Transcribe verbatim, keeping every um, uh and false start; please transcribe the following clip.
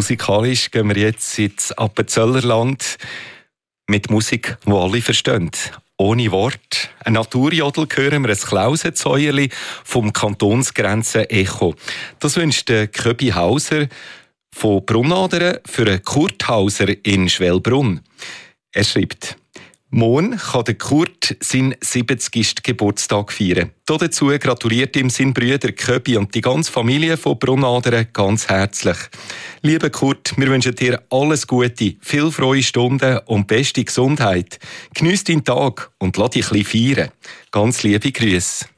Musikalisch gehen wir jetzt ins Appenzellnerland mit Musik, die alle verstehen. Ohne Wort. Ein Naturjodel hören wir ein Klausenzäuerli vom Kantonsgrenze Echo. Das wünscht Köbi Hauser von Brunnadern für Kurt Hauser in Schwellbrunn. Er schreibt: Morgen kann der Kurt seinen siebzigsten Geburtstag feiern. Dazu gratuliert ihm sein Brüder Köbi und die ganze Familie von Brunnadern ganz herzlich. Lieber Kurt, wir wünschen dir alles Gute, viel frohe Stunden und beste Gesundheit. Geniess deinen Tag und lass dich ein bisschen feiern. Ganz liebe Grüße.